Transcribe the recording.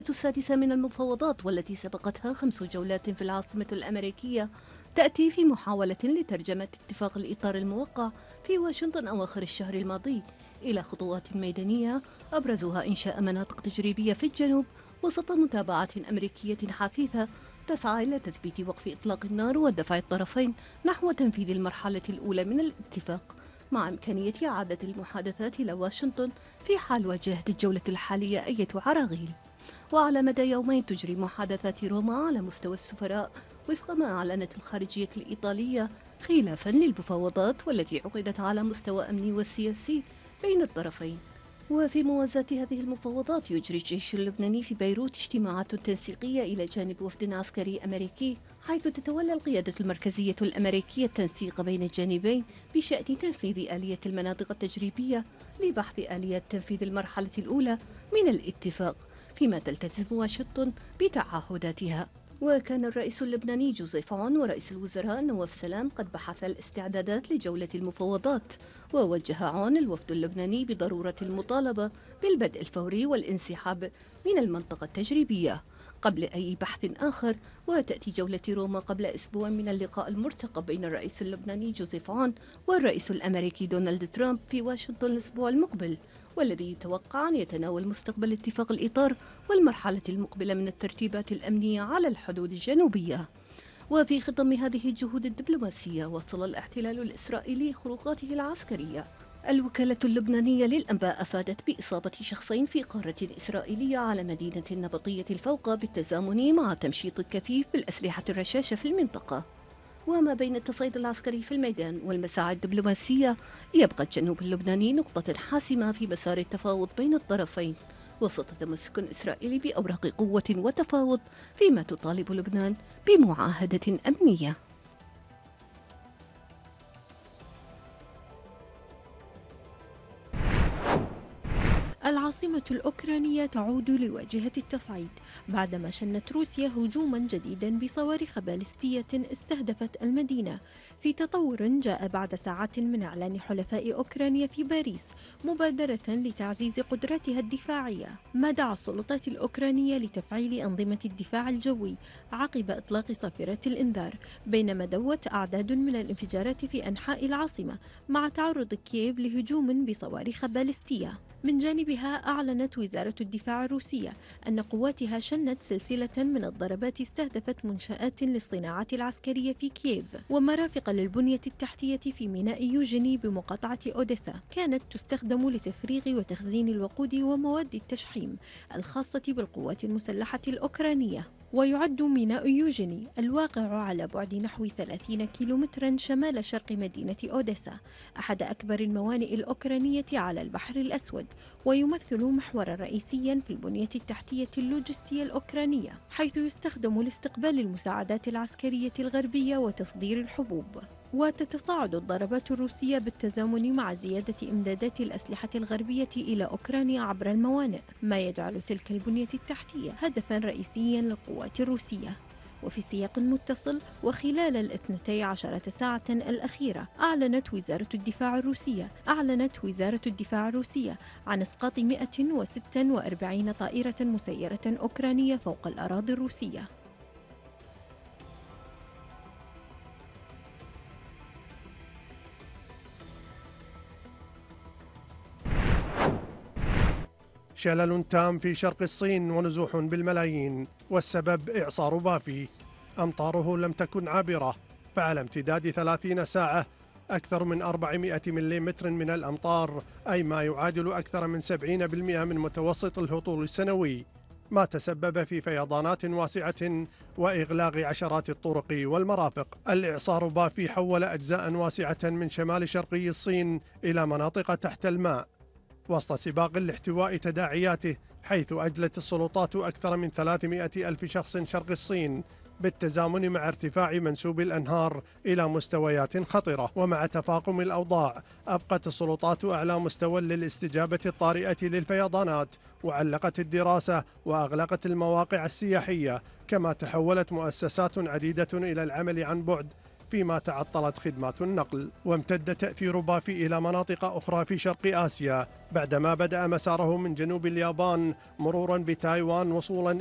السادسة من المفاوضات والتي سبقتها 5 جولات في العاصمة الأمريكية تأتي في محاولة لترجمة اتفاق الإطار الموقع في واشنطن أواخر الشهر الماضي إلى خطوات ميدانية أبرزها إنشاء مناطق تجريبية في الجنوب وسط متابعة أمريكية حثيثة تسعى إلى تثبيت وقف إطلاق النار ودفع الطرفين نحو تنفيذ المرحلة الأولى من الاتفاق، مع إمكانية إعادة المحادثات إلى واشنطن في حال واجهت الجولة الحالية أي عراقيل. وعلى مدى يومين تجري محادثات روما على مستوى السفراء وفق ما أعلنت الخارجية الإيطالية، خلافا للمفاوضات والتي عقدت على مستوى أمني وسياسي بين الطرفين. وفي موازاة هذه المفاوضات يجري الجيش اللبناني في بيروت اجتماعات تنسيقية إلى جانب وفد عسكري أمريكي، حيث تتولى القيادة المركزية الأمريكية التنسيق بين الجانبين بشأن تنفيذ آلية المناطق التجريبية لبحث آليات تنفيذ المرحلة الأولى من الاتفاق، فيما تلتزم واشنطن بتعهداتها. وكان الرئيس اللبناني جوزيف عون ورئيس الوزراء نواف سلام قد بحث الاستعدادات لجولة المفاوضات، ووجه عون الوفد اللبناني بضرورة المطالبة بالبدء الفوري والانسحاب من المنطقة التجريبية قبل أي بحث آخر. وتأتي جولة روما قبل أسبوع من اللقاء المرتقب بين الرئيس اللبناني جوزيف عون والرئيس الأمريكي دونالد ترامب في واشنطن الأسبوع المقبل، والذي يتوقع أن يتناول مستقبل اتفاق الإطار والمرحلة المقبلة من الترتيبات الأمنية على الحدود الجنوبية. وفي خضم هذه الجهود الدبلوماسية وصل الاحتلال الإسرائيلي خروقاته العسكرية. الوكالة اللبنانية للأنباء أفادت بإصابة شخصين في قارة إسرائيلية على مدينة النبطية الفوقى بالتزامن مع تمشيط كثيف بالأسلحة الرشاشة في المنطقة. وما بين التصعيد العسكري في الميدان والمساعي الدبلوماسية، يبقى الجنوب اللبناني نقطة حاسمة في مسار التفاوض بين الطرفين، وسط تمسك إسرائيلي بأوراق قوة وتفاوض، فيما تطالب لبنان بمعاهدة أمنية. العاصمة الأوكرانية تعود لواجهة التصعيد بعدما شنت روسيا هجوما جديدا بصواريخ باليستية استهدفت المدينة، في تطور جاء بعد ساعات من إعلان حلفاء أوكرانيا في باريس مبادرة لتعزيز قدرتها الدفاعية، ما دعا السلطات الأوكرانية لتفعيل أنظمة الدفاع الجوي عقب إطلاق صافرات الإنذار، بينما دوت أعداد من الانفجارات في أنحاء العاصمة مع تعرض كييف لهجوم بصواريخ باليستية. من جانبها أعلنت وزارة الدفاع الروسية أن قواتها شنت سلسلة من الضربات استهدفت منشآت للصناعات العسكرية في كييف ومرافق للبنية التحتية في ميناء يوجيني بمقاطعة أوديسا، كانت تستخدم لتفريغ وتخزين الوقود ومواد التشحيم الخاصة بالقوات المسلحة الأوكرانية. ويعد ميناء يوجيني الواقع على بعد نحو 30 كيلومترا شمال شرق مدينة أوديسا أحد أكبر الموانئ الأوكرانية على البحر الأسود، ويمثل محورا رئيسيا في البنية التحتية اللوجستية الأوكرانية، حيث يستخدم لاستقبال المساعدات العسكرية الغربية وتصدير الحبوب. وتتصاعد الضربات الروسية بالتزامن مع زيادة إمدادات الأسلحة الغربية إلى أوكرانيا عبر الموانئ، ما يجعل تلك البنية التحتية هدفا رئيسيا للقوات الروسية. وفي سياق متصل، وخلال 12 ساعة الأخيرة أعلنت وزارة الدفاع الروسية عن إسقاط 146 طائرة مسيرة أوكرانية فوق الأراضي الروسية. شلل تام في شرق الصين ونزوح بالملايين، والسبب إعصار بافي. أمطاره لم تكن عابرة، فعلى امتداد 30 ساعة أكثر من 400 ملم من الأمطار، أي ما يعادل أكثر من 70% من متوسط الهطول السنوي، ما تسبب في فيضانات واسعة وإغلاق عشرات الطرق والمرافق. الإعصار بافي حول أجزاء واسعة من شمال شرقي الصين إلى مناطق تحت الماء، وسط سباق لاحتواء تداعياته، حيث أجلت السلطات أكثر من 300 ألف شخص شرق الصين، بالتزامن مع ارتفاع منسوب الأنهار إلى مستويات خطرة. ومع تفاقم الأوضاع، أبقت السلطات أعلى مستوى للاستجابة الطارئة للفيضانات، وعلقت الدراسة وأغلقت المواقع السياحية، كما تحولت مؤسسات عديدة إلى العمل عن بعد فيما تعطلت خدمات النقل. وامتد تأثير بافي إلى مناطق أخرى في شرق آسيا بعدما بدأ مساره من جنوب اليابان مرورا بتايوان وصولا